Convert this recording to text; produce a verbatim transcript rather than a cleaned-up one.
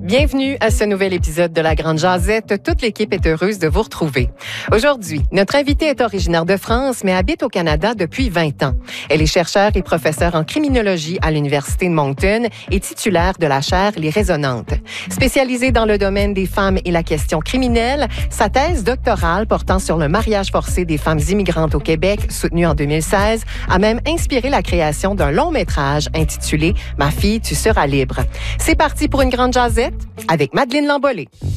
Bienvenue à ce nouvel épisode de La Grande Jazette. Toute l'équipe est heureuse de vous retrouver. Aujourd'hui, notre invitée est originaire de France, mais habite au Canada depuis vingt ans. Elle est chercheure et professeure en criminologie à l'Université de Moncton et titulaire de la chaire Les Résonantes. Spécialisée dans le domaine des femmes et la question criminelle, sa thèse doctorale portant sur le mariage forcé des femmes immigrantes au Québec, soutenue en deux mille seize, a même inspiré la création d'un long métrage intitulé « Ma fille, tu seras libre ». C'est parti pour une grande jazette avec Madeleine Lambollet.